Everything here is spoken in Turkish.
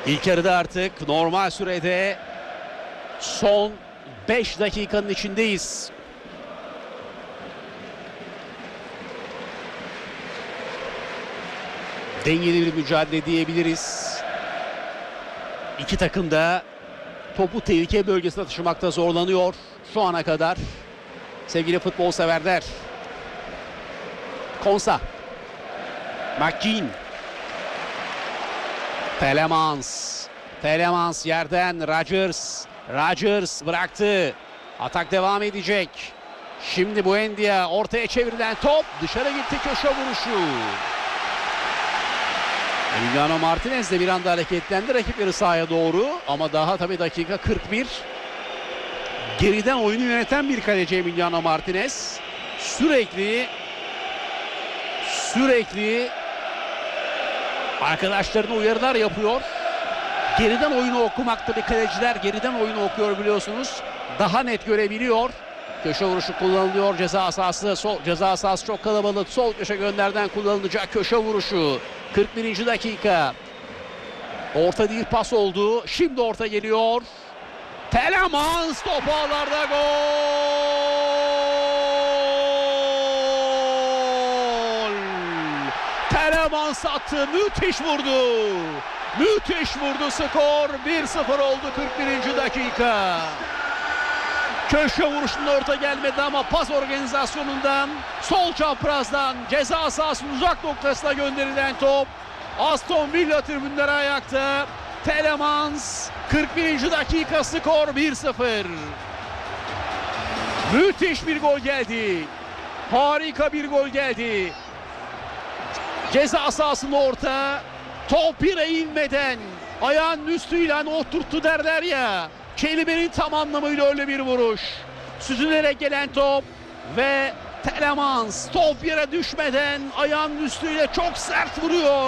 İlk yarıda artık normal sürede son 5 dakikanın içindeyiz. Dengeli bir mücadele diyebiliriz. İki takım da topu tehlike bölgesine taşımakta zorlanıyor şu ana kadar. Sevgili futbol severler. Konsa. McGinn. Telemans yerden Rodgers. Rodgers bıraktı. Atak devam edecek. Şimdi Buendia, ortaya çevrilen top dışarı gitti, köşe vuruşu. Emiliano Martinez de bir anda hareketlendi rakipleri sahaya doğru ama daha tabii dakika 41. Geriden oyunu yöneten bir kaleci Emiliano Martinez. Sürekli arkadaşlarına uyarılar yapıyor. Geriden oyunu okumakta bir kaleciler geriden oyunu okuyor biliyorsunuz. Daha net görebiliyor. Köşe vuruşu kullanılıyor. Ceza sahası çok kalabalık. Sol köşe gönderden kullanılacak köşe vuruşu. 41. dakika. Orta değil, pas oldu. Şimdi orta geliyor. Telemans, top ağlarda, gol! Telemans attı. Müthiş vurdu. Skor 1-0 oldu 41. dakika. Köşe vuruşunda orta gelmedi ama pas organizasyonundan, sol çaprazdan ceza sahasının uzak noktasına gönderilen top. Aston Villa tribünleri ayakta. Telemans, 41. dakika, skor 1-0. Müthiş bir gol geldi. Harika bir gol geldi. Ceza sahasının orta. Top yere inmeden ayağın üstüyle oturttu derler ya. Kelimenin tam anlamıyla öyle bir vuruş. Süzülerek gelen top ve Telemans top yere düşmeden ayağın üstüyle çok sert vuruyor.